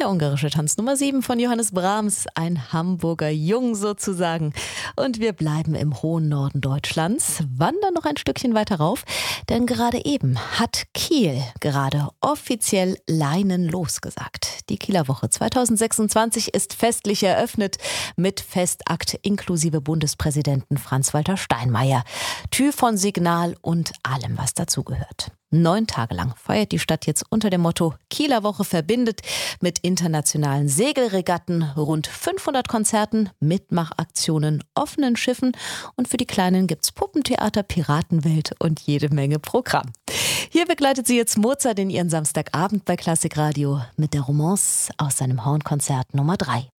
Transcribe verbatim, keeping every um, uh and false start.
der ungarische Tanz Nummer sieben von Johannes Brahms, ein Hamburger Jung sozusagen. Und wir bleiben im hohen Norden Deutschlands, wandern noch ein Stückchen weiter rauf, denn gerade eben hat Kiel gerade offiziell Leinen losgesagt. Die Kieler Woche zwanzig sechsundzwanzig ist festlich eröffnet mit Festakt inklusive Bundespräsidenten Franz-Walter Steinmeier, Tür von Signal und allem, was dazugehört. Neun Tage lang feiert die Stadt jetzt unter dem Motto Kieler Woche verbindet mit internationalen Segelregatten, rund fünfhundert Konzerten, Mitmachaktionen, offenen Schiffen und für die Kleinen gibt's Puppentheater, Piratenwelt und jede Menge Programm. Hier begleitet sie jetzt Mozart in ihren Samstagabend bei Klassikradio mit der Romance aus seinem Hornkonzert Nummer drei.